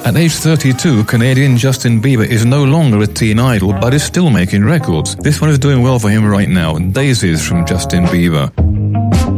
At age 32, Canadian Justin Bieber is no longer a teen idol, but is still making records. This one is doing well for him right now. Daisies from Justin Bieber.